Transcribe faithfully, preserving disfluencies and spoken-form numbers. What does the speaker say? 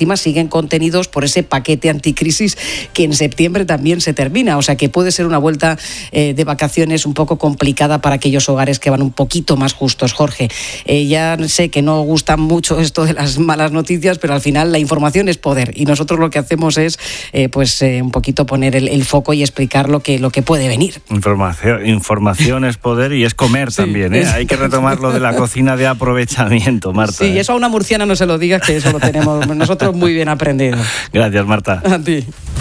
encima siguen contenidos por ese paquete anticrisis que en septiembre también se termina. O sea que puede ser una vuelta eh, de vacaciones un poco complicada para aquellos hogares que van un poquito más justos. Jorge, eh, ya sé que no gusta mucho esto de las malas noticias, pero al final la información es poder y nosotros lo que hacemos es eh, pues eh, un poquito poner el, el foco y explicar lo que, lo que puede venir. Información, información es poder y es comer sí, también, ¿eh? Es... Hay que retomar lo de la cocina de aprovechamiento, Marta. Sí, ¿eh? Eso a una murciana no se lo digas, que eso lo tenemos nosotros muy bien aprendido. Gracias, Marta. A ti.